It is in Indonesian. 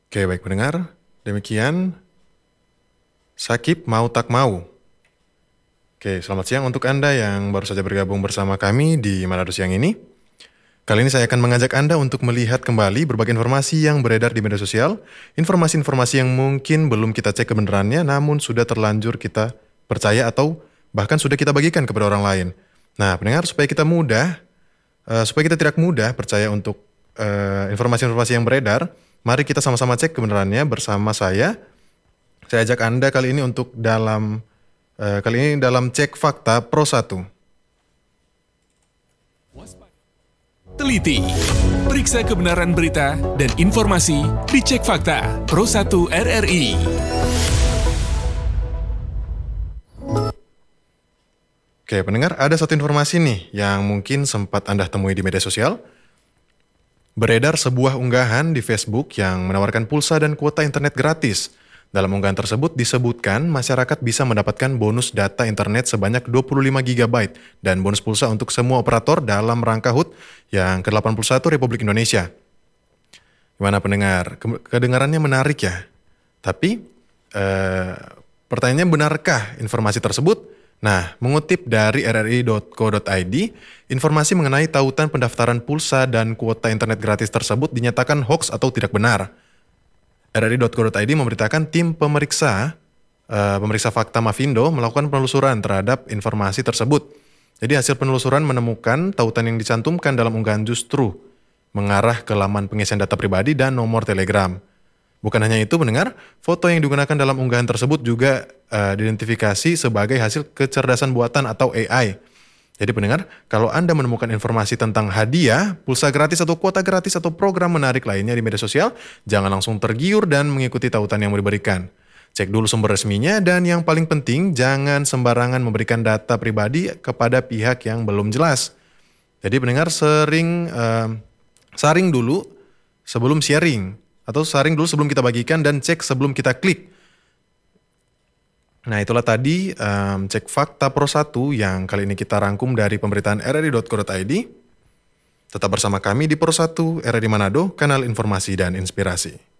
Oke, baik pendengar. Demikian Sakib mau tak mau. Oke, selamat siang untuk Anda yang baru saja bergabung bersama kami di Manado siang ini. Kali ini saya akan mengajak Anda untuk melihat kembali berbagai informasi yang beredar di media sosial, informasi-informasi yang mungkin belum kita cek kebenarannya, namun sudah terlanjur kita percaya atau bahkan sudah kita bagikan kepada orang lain. Nah, pendengar, supaya kita tidak mudah percaya untuk informasi-informasi yang beredar, mari kita sama-sama cek kebenarannya bersama saya. Saya ajak Anda kali ini dalam cek fakta Pro 1. Teliti, periksa kebenaran berita dan informasi di Cek Fakta Pro 1 RRI. Oke, pendengar, ada satu informasi nih yang mungkin sempat Anda temui di media sosial. Beredar sebuah unggahan di Facebook yang menawarkan pulsa dan kuota internet gratis. Dalam unggahan tersebut disebutkan masyarakat bisa mendapatkan bonus data internet sebanyak 25 GB dan bonus pulsa untuk semua operator dalam rangka HUT yang ke-81 Republik Indonesia. Gimana pendengar? Kedengarannya menarik ya? Tapi pertanyaannya, benarkah informasi tersebut? Nah, mengutip dari rri.co.id, informasi mengenai tautan pendaftaran pulsa dan kuota internet gratis tersebut dinyatakan hoax atau tidak benar. rri.co.id memberitakan tim pemeriksa fakta Mafindo melakukan penelusuran terhadap informasi tersebut. Jadi hasil penelusuran menemukan tautan yang dicantumkan dalam unggahan justru mengarah ke laman pengisian data pribadi dan nomor Telegram. Bukan hanya itu pendengar, foto yang digunakan dalam unggahan tersebut juga diidentifikasi sebagai hasil kecerdasan buatan atau AI. Jadi pendengar, kalau Anda menemukan informasi tentang hadiah, pulsa gratis atau kuota gratis atau program menarik lainnya di media sosial, jangan langsung tergiur dan mengikuti tautan yang diberikan. Cek dulu sumber resminya dan yang paling penting, jangan sembarangan memberikan data pribadi kepada pihak yang belum jelas. Jadi pendengar saring dulu sebelum sharing, atau saring dulu sebelum kita bagikan dan cek sebelum kita klik. Nah, itulah tadi cek fakta Pro 1 yang kali ini kita rangkum dari pemberitaan rri.co.id. Tetap bersama kami di Pro 1 RRI Manado, kanal informasi dan inspirasi.